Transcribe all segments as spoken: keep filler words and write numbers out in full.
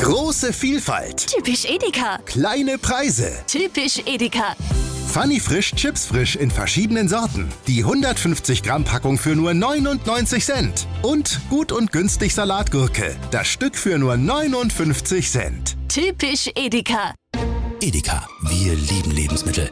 Große Vielfalt. Typisch Edeka. Kleine Preise. Typisch Edeka. Funny Frisch Chips Frisch in verschiedenen Sorten. Die hundertfünfzig Gramm Packung für nur neunundneunzig Cent. Und gut und günstig Salatgurke. Das Stück für nur neunundfünfzig Cent. Typisch Edeka. Edeka, wir lieben Lebensmittel.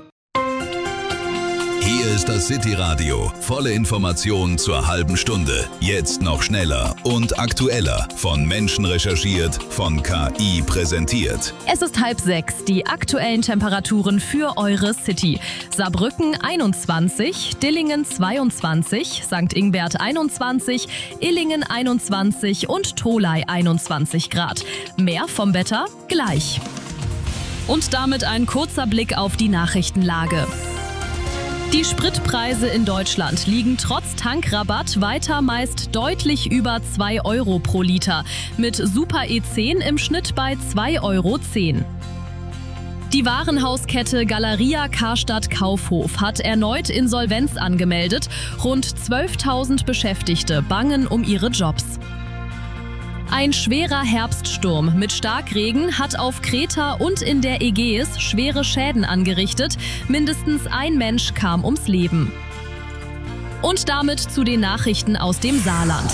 Hier ist das City-Radio. Volle Informationen zur halben Stunde. Jetzt noch schneller und aktueller. Von Menschen recherchiert, von K I präsentiert. Es ist halb sechs. Die aktuellen Temperaturen für eure City. Saarbrücken einundzwanzig, Dillingen zweiundzwanzig, Sankt Ingbert einundzwanzig, Illingen einundzwanzig und Tholey einundzwanzig Grad. Mehr vom Wetter gleich. Und damit ein kurzer Blick auf die Nachrichtenlage. Die Spritpreise in Deutschland liegen trotz Tankrabatt weiter meist deutlich über zwei Euro pro Liter. Mit Super E zehn im Schnitt bei zwei Euro zehn. Die Warenhauskette Galeria Karstadt Kaufhof hat erneut Insolvenz angemeldet. Rund zwölftausend Beschäftigte bangen um ihre Jobs. Ein schwerer Herbststurm mit Starkregen hat auf Kreta und in der Ägäis schwere Schäden angerichtet. Mindestens ein Mensch kam ums Leben. Und damit zu den Nachrichten aus dem Saarland.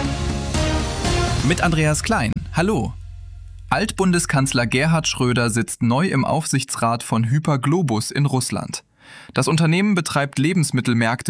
Mit Andreas Klein. Hallo. Altbundeskanzler Gerhard Schröder sitzt neu im Aufsichtsrat von Hyper Globus in Russland. Das Unternehmen betreibt Lebensmittelmärkte